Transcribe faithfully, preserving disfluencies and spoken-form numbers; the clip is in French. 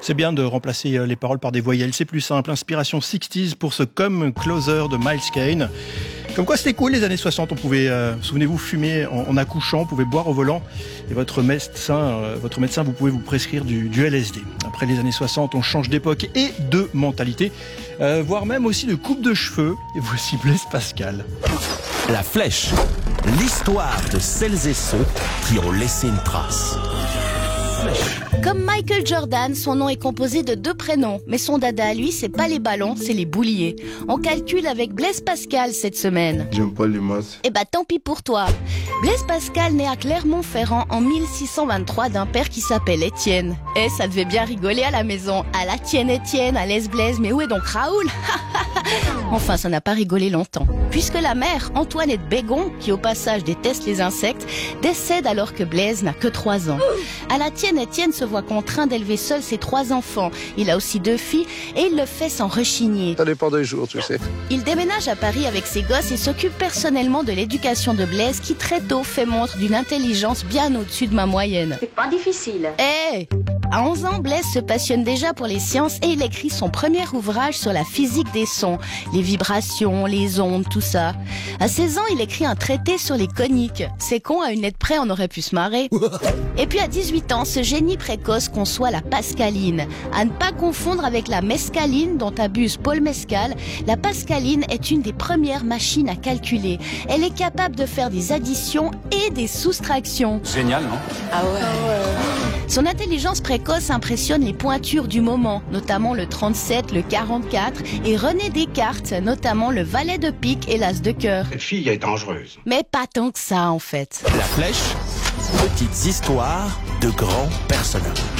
C'est bien de remplacer les paroles par des voyelles, c'est plus simple. Inspiration soixante pour ce Come Closer de Miles Kane. Comme quoi c'était cool les années soixante, on pouvait, euh, souvenez-vous, fumer en, en accouchant, on pouvait boire au volant et votre médecin, euh, votre médecin, vous pouvez vous prescrire du, du L S D. Après les années soixante, on change d'époque et de mentalité, euh, voire même aussi de coupe de cheveux. Et voici Blaise Pascal. La Flèche, l'histoire de celles et ceux qui ont laissé une trace. Comme Michael Jordan, son nom est composé de deux prénoms. Mais son dada à lui, c'est pas les ballons, c'est les bouliers. On calcule avec Blaise Pascal cette semaine. J'aime pas les masses. Eh bah tant pis pour toi. Blaise Pascal naît à Clermont-Ferrand en mille six cent vingt-trois d'un père qui s'appelle Étienne. Eh, ça devait bien rigoler à la maison. À la tienne Étienne, à l'aise Blaise, mais où est donc Raoul? Enfin, ça n'a pas rigolé longtemps. Puisque la mère, Antoinette Bégon, qui au passage déteste les insectes, décède alors que Blaise n'a que trois ans. À la tienne, Étienne se voit contraint d'élever seul ses trois enfants. Il a aussi deux filles et il le fait sans rechigner. Ça dépend des jours, tu sais. Il déménage à Paris avec ses gosses et s'occupe personnellement de l'éducation de Blaise qui très tôt fait montre d'une intelligence bien au-dessus de ma moyenne. C'est pas difficile. Eh hey, à onze ans, Blaise se passionne déjà pour les sciences et il écrit son premier ouvrage sur la physique des sons, les vibrations, les ondes, tout ça. À seize ans, il écrit un traité sur les coniques. C'est con, à une lettre près, on aurait pu se marrer. Et puis à dix-huit ans, ce génie précoce conçoit la pascaline. À ne pas confondre avec la mescaline dont abuse Paul Mescal, la pascaline est une des premières machines à calculer. Elle est capable de faire des additions et des soustractions. Génial, non? Ah ouais. Ah ouais. Son intelligence précoce impressionne les pointures du moment, notamment le trente-sept, le quarante-quatre et René Descartes, notamment le valet de pique et l'as de cœur. Cette fille est dangereuse. Mais pas tant que ça en fait. La Flèche, petites histoires de grands personnages.